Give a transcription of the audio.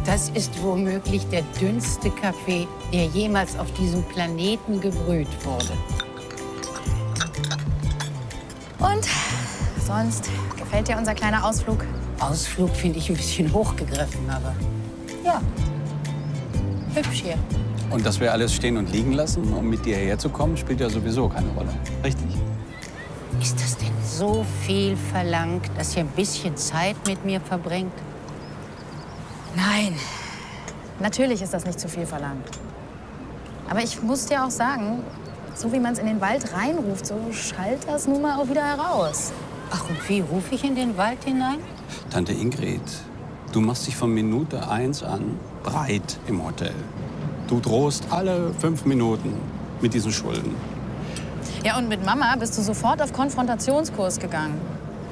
Das ist womöglich der dünnste Kaffee, der jemals auf diesem Planeten gebrüht wurde. Und sonst, gefällt dir unser kleiner Ausflug? Ausflug finde ich ein bisschen hochgegriffen, aber ja, hübsch hier. Und dass wir alles stehen und liegen lassen, um mit dir herzukommen, spielt ja sowieso keine Rolle. Richtig? Ist das denn so viel verlangt, dass ihr ein bisschen Zeit mit mir verbringt? Nein, natürlich ist das nicht zu viel verlangt. Aber ich muss dir auch sagen, so wie man es in den Wald reinruft, so schallt das nun mal auch wieder heraus. Ach, und wie rufe ich in den Wald hinein? Tante Ingrid, du machst dich von Minute 1 an breit im Hotel. Du drohst alle 5 Minuten mit diesen Schulden. Ja, und mit Mama bist du sofort auf Konfrontationskurs gegangen.